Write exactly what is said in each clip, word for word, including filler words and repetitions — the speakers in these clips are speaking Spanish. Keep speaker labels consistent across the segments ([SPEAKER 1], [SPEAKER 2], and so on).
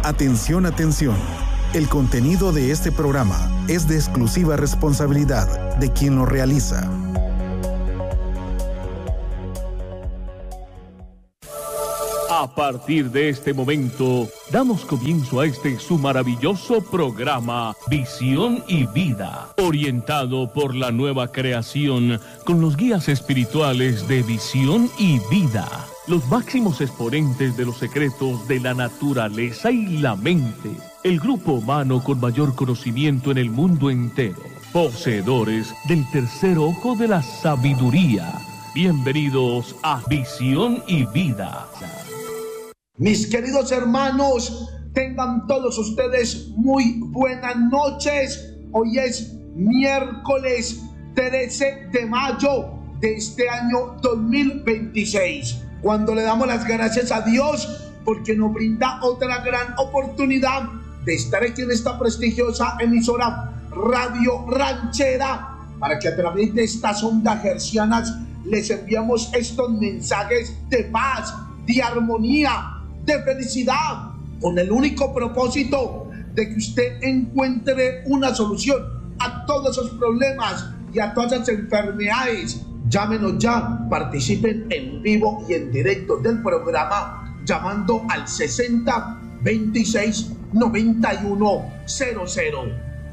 [SPEAKER 1] Atención, atención. El contenido de este programa es de exclusiva responsabilidad de quien lo realiza.
[SPEAKER 2] A partir de este momento, damos comienzo a este su maravilloso programa Visión y Vida, orientado por la nueva creación con los guías espirituales de Visión y Vida, los máximos exponentes de los secretos de la naturaleza y la mente, el grupo humano con mayor conocimiento en el mundo entero, poseedores del tercer ojo de la sabiduría. Bienvenidos a Visión y Vida.
[SPEAKER 3] Mis queridos hermanos, tengan todos ustedes muy buenas noches. Hoy es miércoles trece de mayo de este año dos mil veintiséis, cuando le damos las gracias a Dios porque nos brinda otra gran oportunidad de estar aquí en esta prestigiosa emisora Radio Ranchera, para que a través de estas ondas hercianas les enviamos estos mensajes de paz, de armonía, de felicidad, con el único propósito de que usted encuentre una solución a todos esos problemas y a todas esas enfermedades. Llámenos ya, participen en vivo y en directo del programa llamando al sesenta veintiséis noventa y uno cero cero,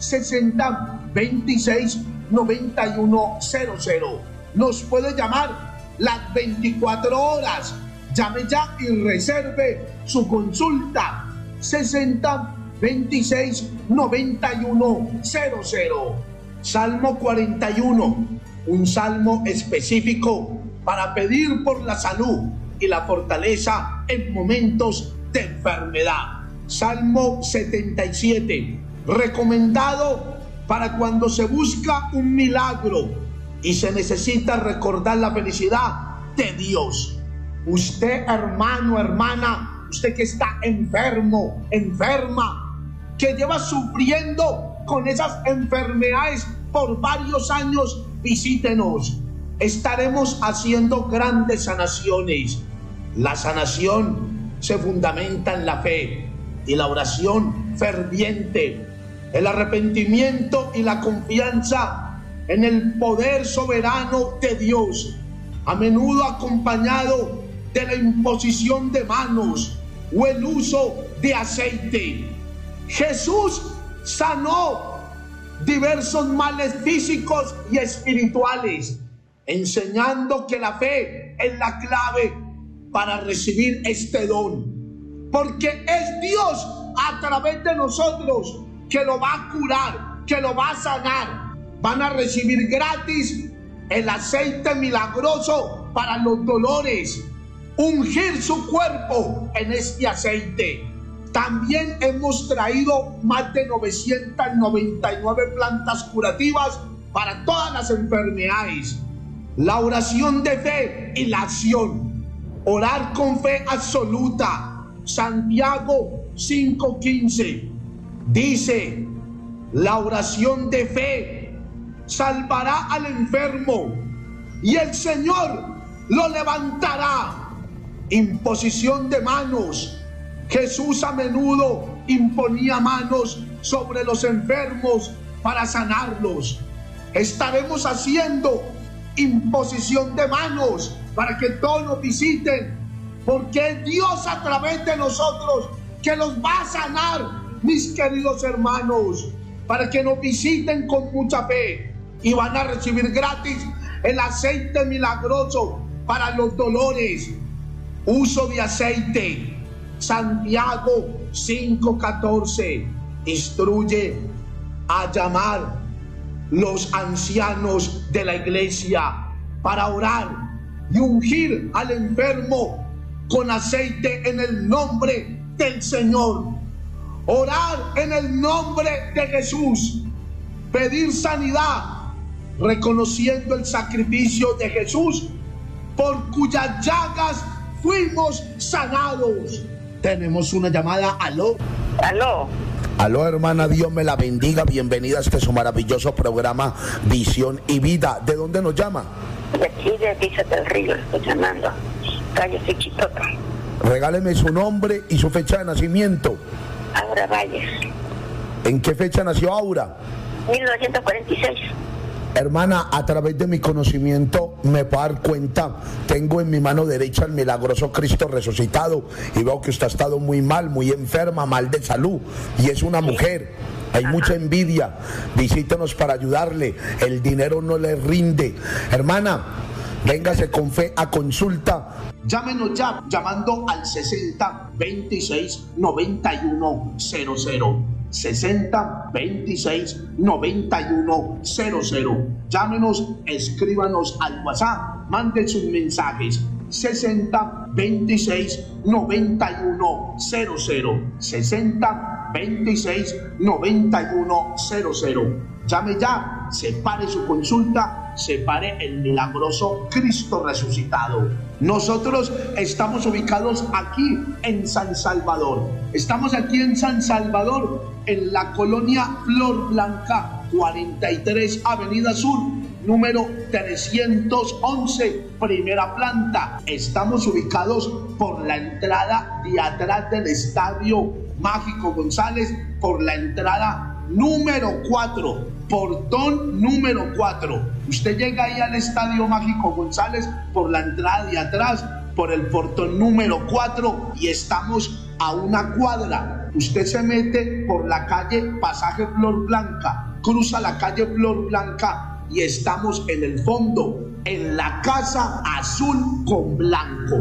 [SPEAKER 3] sesenta veintiséis noventa y uno cero cero. Nos puede llamar las veinticuatro horas. Llame ya y reserve su consulta. Sesenta veintiséis noventa y uno cero cero. Salmo cuarenta y uno, un salmo específico para pedir por la salud y la fortaleza en momentos de enfermedad. Salmo setenta y siete, recomendado para cuando se busca un milagro y se necesita recordar la felicidad de Dios. Usted, hermano, hermana, usted que está enfermo, enferma, que lleva sufriendo con esas enfermedades por varios años, visítenos. Estaremos haciendo grandes sanaciones. La sanación se fundamenta en la fe y la oración ferviente, el arrepentimiento y la confianza en el poder soberano de Dios, a menudo acompañado de la imposición de manos o el uso de aceite. Jesús sanó diversos males físicos y espirituales, enseñando que la fe es la clave para recibir este don, porque es Dios a través de nosotros que lo va a curar, que lo va a sanar. Van a recibir gratis el aceite milagroso para los dolores, ungir su cuerpo en este aceite. También hemos traído más de novecientas noventa y nueve plantas curativas para todas las enfermedades. La oración de fe y la acción. Orar con fe absoluta. Santiago cinco quince dice: la oración de fe salvará al enfermo y el Señor lo levantará. Imposición de manos. Jesús a menudo imponía manos sobre los enfermos para sanarlos. Estaremos haciendo imposición de manos para que todos nos visiten, porque es Dios a través de nosotros que los va a sanar, mis queridos hermanos, para que nos visiten con mucha fe y van a recibir gratis el aceite milagroso para los dolores. Uso de aceite. Santiago cinco catorce instruye a llamar los ancianos de la iglesia para orar y ungir al enfermo con aceite en el nombre del Señor. Orar en el nombre de Jesús. Pedir sanidad, reconociendo el sacrificio de Jesús, por cuyas llagas fuimos sanados. Tenemos una llamada. Aló.
[SPEAKER 4] Aló.
[SPEAKER 5] Aló, hermana, Dios me la bendiga. Bienvenida a este su maravilloso programa Visión y Vida. ¿De dónde nos llama?
[SPEAKER 4] De aquí, de Villa del Río, estoy llamando. Calle Siquitota.
[SPEAKER 5] Regáleme su nombre y su fecha de nacimiento.
[SPEAKER 4] Aura Valles.
[SPEAKER 5] ¿En qué fecha nació Aura?
[SPEAKER 4] mil novecientos cuarenta y seis.
[SPEAKER 5] Hermana, a través de mi conocimiento me puedo dar cuenta, tengo en mi mano derecha el milagroso Cristo resucitado y veo que usted ha estado muy mal, muy enferma, mal de salud y es una mujer. Hay mucha envidia, visítenos para ayudarle, el dinero no le rinde. Hermana, véngase con fe a consulta.
[SPEAKER 3] Llámenos ya, llamando al sesenta veintiséis noventa y uno cero cero. sesenta veintiséis noventa y uno cero cero. Llámenos, escríbanos al WhatsApp, manden sus mensajes. sesenta veintiséis noventa y uno cero cero. sesenta veintiséis noventa y uno cero cero. Llame ya, separe su consulta, separe el milagroso Cristo resucitado. Nosotros estamos ubicados aquí en San Salvador. Estamos aquí en San Salvador, en la colonia Flor Blanca, cuarenta y tres Avenida Sur, número trescientos once, primera planta. Estamos ubicados por la entrada de atrás del Estadio Mágico González, por la entrada número cuatro, portón número cuatro. Usted llega ahí al Estadio Mágico González por la entrada de atrás, por el portón número cuatro, y estamos a una cuadra. Usted se mete por la calle Pasaje Flor Blanca, cruza la calle Flor Blanca y estamos en el fondo, en la casa azul con blanco.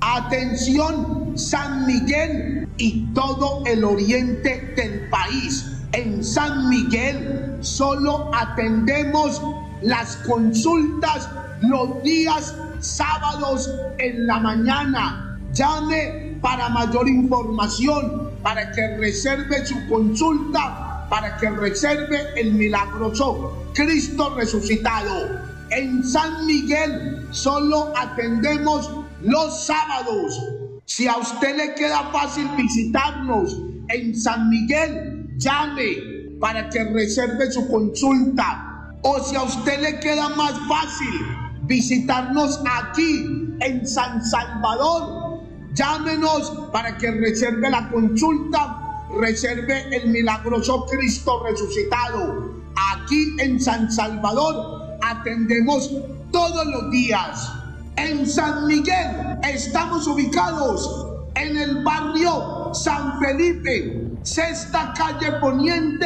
[SPEAKER 3] Atención, San Miguel y todo el oriente del país. En San Miguel solo atendemos las consultas los días sábados en la mañana. Llame para mayor información, para que reserve su consulta, para que reserve el milagroso Cristo resucitado. En San Miguel solo atendemos los sábados. Si a usted le queda fácil visitarnos en San Miguel, llame para que reserve su consulta. O si a usted le queda más fácil visitarnos aquí en San Salvador, llámenos para que reserve la consulta, reserve el milagroso Cristo resucitado. Aquí en San Salvador atendemos todos los días. En San Miguel estamos ubicados en el barrio San Felipe, sexta calle poniente,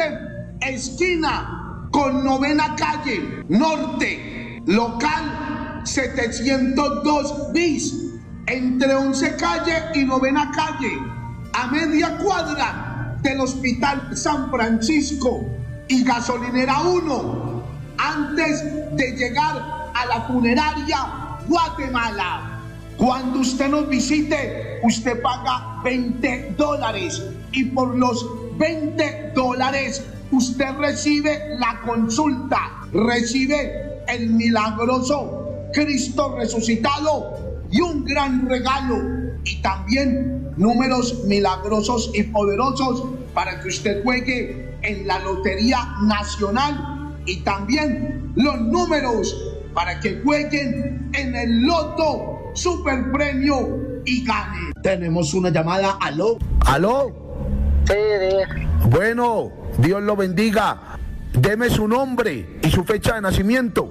[SPEAKER 3] esquina con novena calle norte, local setecientos dos bis, entre once calle y novena calle, a media cuadra del Hospital San Francisco y gasolinera uno, antes de llegar a la funeraria Guatemala. Cuando usted nos visite, usted paga veinte dólares y por los veinte dólares usted recibe la consulta, recibe el milagroso Cristo resucitado y un gran regalo y también números milagrosos y poderosos para que usted juegue en la Lotería Nacional y también los números para que jueguen en el Loto Super Premio y gane. Tenemos una llamada. ¿Aló?
[SPEAKER 5] ¿Aló?
[SPEAKER 6] Sí, sí.
[SPEAKER 5] Bueno, Dios lo bendiga. Deme su nombre y su fecha de nacimiento.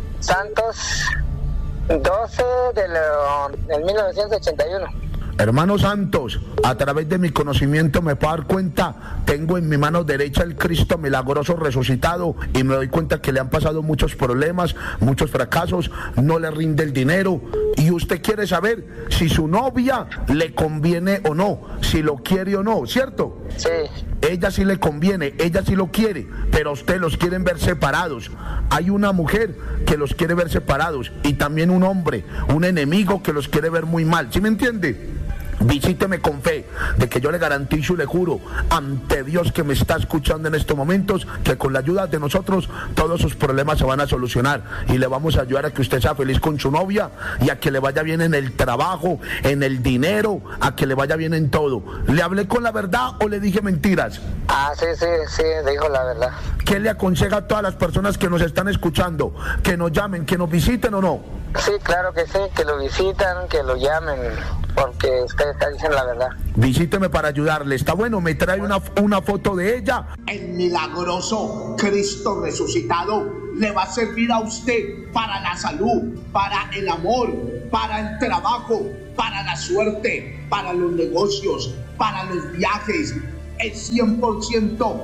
[SPEAKER 6] Santos doce del, del mil novecientos ochenta y uno.
[SPEAKER 5] Hermano Santos, a través de mi conocimiento me puedo dar cuenta, tengo en mi mano derecha el Cristo milagroso resucitado y me doy cuenta que le han pasado muchos problemas, muchos fracasos, no le rinde el dinero y usted quiere saber si su novia le conviene o no, si lo quiere o no, ¿cierto?
[SPEAKER 6] Sí.
[SPEAKER 5] Ella sí le conviene, ella sí lo quiere, pero usted los quieren ver separados. Hay una mujer que los quiere ver separados y también un hombre, un enemigo que los quiere ver muy mal, ¿sí me entiende? Visíteme con fe, de que yo le garantizo y le juro ante Dios que me está escuchando en estos momentos, que con la ayuda de nosotros todos sus problemas se van a solucionar y le vamos a ayudar a que usted sea feliz con su novia y a que le vaya bien en el trabajo, en el dinero, a que le vaya bien en todo. ¿Le hablé con la verdad o le dije mentiras?
[SPEAKER 6] Ah, sí, sí, sí, dijo la verdad.
[SPEAKER 5] ¿Qué le aconseja a todas las personas que nos están escuchando? ¿Que nos llamen, que nos visiten o no?
[SPEAKER 6] Sí, claro que sí, que lo visitan, que lo llamen, porque ustedes están diciendo la verdad.
[SPEAKER 5] Visíteme para ayudarle. Está bueno, me trae una, una foto de ella.
[SPEAKER 3] El milagroso Cristo resucitado le va a servir a usted para la salud, para el amor, para el trabajo, para la suerte, para los negocios, para los viajes. Es cien por ciento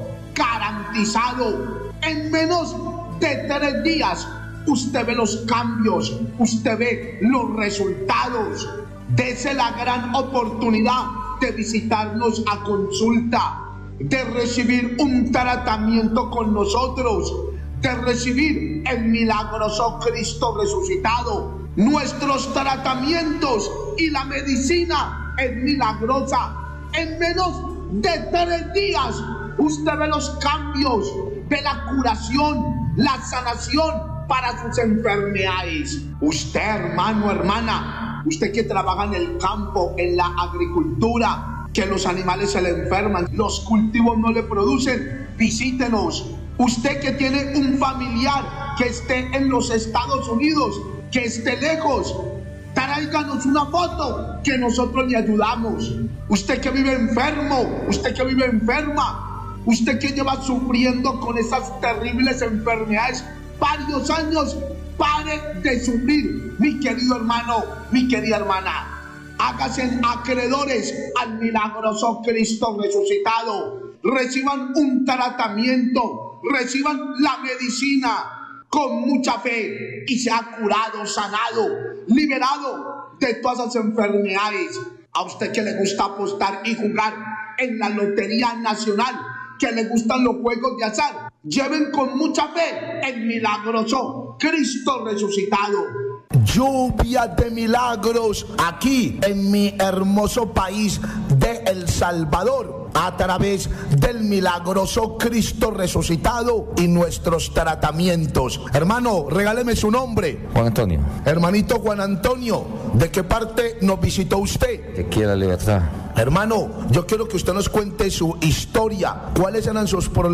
[SPEAKER 3] garantizado. En menos de tres días usted ve los cambios, usted ve los resultados. Dese la gran oportunidad de visitarnos a consulta, de recibir un tratamiento con nosotros, de recibir el milagroso Cristo resucitado. Nuestros tratamientos y la medicina es milagrosa. En menos de tres días usted ve los cambios, ve la curación, la sanación para sus enfermedades. Usted, hermano, hermana, usted que trabaja en el campo, en la agricultura, que los animales se le enferman, los cultivos no le producen, visítenos. Usted que tiene un familiar que esté en los Estados Unidos, que esté lejos, tráiganos una foto que nosotros le ayudamos. Usted que vive enfermo, usted que vive enferma, usted que lleva sufriendo con esas terribles enfermedades varios años, pare de sufrir, mi querido hermano, mi querida hermana. Háganse acreedores al milagroso Cristo resucitado. Reciban un tratamiento, reciban la medicina con mucha fe y sea curado, sanado, liberado de todas esas enfermedades. A usted que le gusta apostar y jugar en la Lotería Nacional, que le gustan los juegos de azar, lleven con mucha fe el milagroso Cristo resucitado.
[SPEAKER 5] Lluvia de milagros aquí en mi hermoso país de El Salvador, a través del milagroso Cristo resucitado y nuestros tratamientos. Hermano, regáleme su nombre.
[SPEAKER 7] Juan Antonio.
[SPEAKER 5] Hermanito Juan Antonio, ¿de qué parte nos visitó usted?
[SPEAKER 7] Que quiera libertad.
[SPEAKER 5] Hermano, yo quiero que usted nos cuente su historia. ¿Cuáles eran sus problemas?